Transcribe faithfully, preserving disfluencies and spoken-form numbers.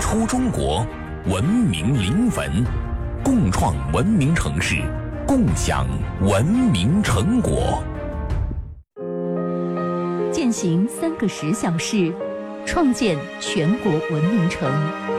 出中国，文明临汾，共创文明城市，共享文明成果。践行三个十小时，创建全国文明城。